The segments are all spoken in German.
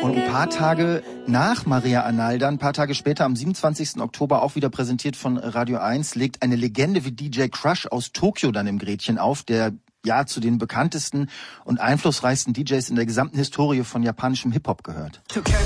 Und ein paar Tage nach Maria Arnaldo, ein paar Tage später, am 27. Oktober, auch wieder präsentiert von Radio 1, legt eine Legende wie DJ Crush aus Tokio dann im Gretchen auf, der zu den bekanntesten und einflussreichsten DJs in der gesamten Historie von japanischem Hip-Hop gehört.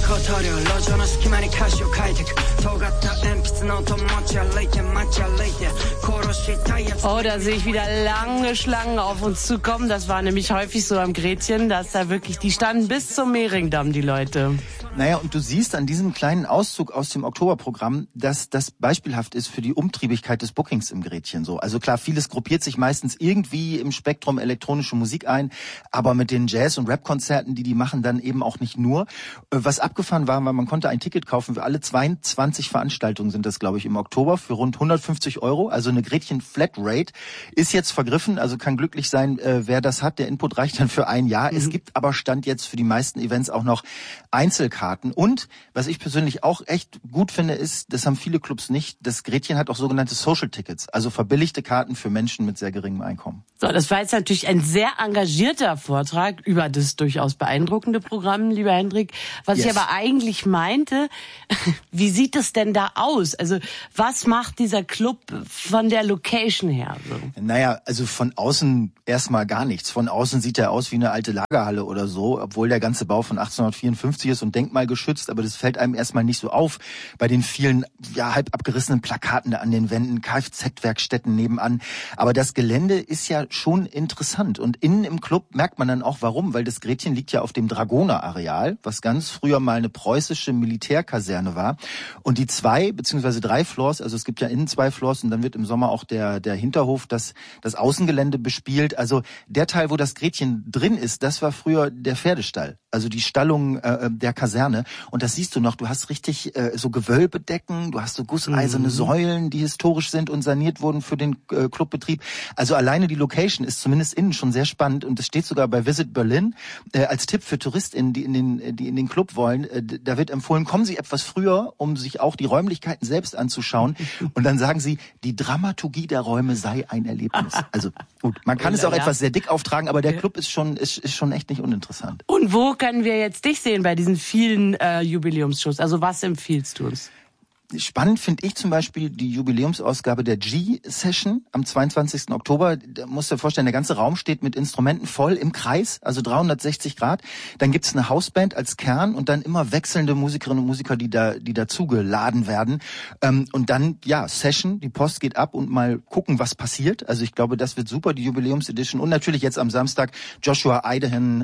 Oh, da sehe ich wieder lange Schlangen auf uns zukommen. Das war nämlich häufig so am Gretchen, dass da wirklich, die standen bis zum Mehringdamm, die Leute. Naja, und du siehst an diesem kleinen Auszug aus dem Oktoberprogramm, dass das beispielhaft ist für die Umtriebigkeit des Bookings im Gretchen so. Also klar, vieles gruppiert sich meistens irgendwie im Spektrum elektronische Musik ein, aber mit den Jazz- und Rap-Konzerten, die machen dann eben auch nicht nur. Was abgefahren war, weil man konnte ein Ticket kaufen für alle 22 Veranstaltungen sind das, glaube ich, im Oktober für rund 150 €. Also eine Gretchen-Flatrate ist jetzt vergriffen, also kann glücklich sein, wer das hat. Der Input reicht dann für ein Jahr. Es gibt aber Stand jetzt für die meisten Events auch noch Einzelkarten. Und was ich persönlich auch echt gut finde, ist, das haben viele Clubs nicht, das Gretchen hat auch sogenannte Social Tickets, also verbilligte Karten für Menschen mit sehr geringem Einkommen. So, das war jetzt natürlich ein sehr engagierter Vortrag über das durchaus beeindruckende Programm, lieber Hendrik. Was ich aber eigentlich meinte, wie sieht es denn da aus? Also was macht dieser Club von der Location her? So? Naja, also von außen erstmal gar nichts. Von außen sieht er aus wie eine alte Lagerhalle oder so, obwohl der ganze Bau von 1854 ist und denkmalgeschützt, aber das fällt einem erstmal nicht so auf bei den vielen halb abgerissenen Plakaten da an den Wänden, Kfz-Werkstätten nebenan. Aber das Gelände ist ja schon interessant und innen im Club merkt man dann auch warum, weil das Gretchen liegt ja auf dem Dragoner-Areal, was ganz früher mal eine preußische Militärkaserne war und die 2 bzw. 3 Floors, also es gibt ja innen 2 Floors und dann wird im Sommer auch der Hinterhof, das Außengelände bespielt, also der Teil, wo das Gretchen drin ist, das war früher der Pferdestall, also die Stallung der Kaserne und das siehst du noch, du hast richtig so Gewölbedecken, du hast so gusseiserne Säulen, die historisch sind und saniert wurden für den Clubbetrieb, also alleine die Location ist zumindest innen schon sehr spannend und es steht sogar bei Visit Berlin als Tipp für TouristInnen, die in den Club wollen. Da wird empfohlen, kommen Sie etwas früher, um sich auch die Räumlichkeiten selbst anzuschauen. Und dann sagen Sie, die Dramaturgie der Räume sei ein Erlebnis. Also gut, man kann es auch etwas sehr dick auftragen, aber der Club ist schon echt nicht uninteressant. Und wo können wir jetzt dich sehen bei diesen vielen Jubiläumsshows? Also was empfiehlst du uns? Spannend finde ich zum Beispiel die Jubiläumsausgabe der G-Session am 22. Oktober. Da musst du dir vorstellen, der ganze Raum steht mit Instrumenten voll im Kreis, also 360 Grad. Dann gibt's eine Hausband als Kern und dann immer wechselnde Musikerinnen und Musiker, die dazu geladen werden. Und dann, Session, die Post geht ab und mal gucken, was passiert. Also ich glaube, das wird super, die Jubiläumsedition. Und natürlich jetzt am Samstag Joshua Idehen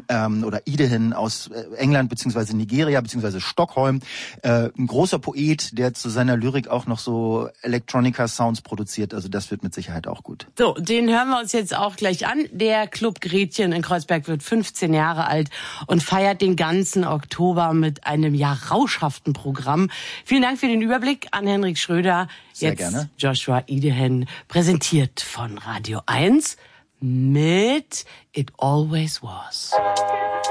aus England bzw. Nigeria bzw. Stockholm. Ein großer Poet, der zu seiner Lyrik auch noch so Electronica-Sounds produziert. Also das wird mit Sicherheit auch gut. So, den hören wir uns jetzt auch gleich an. Der Club Gretchen in Kreuzberg wird 15 Jahre alt und feiert den ganzen Oktober mit einem rauschhaften Programm. Vielen Dank für den Überblick an Hendrik Schröder. Sehr jetzt gerne. Joshua Idehen, präsentiert von Radio 1 mit It Always Was.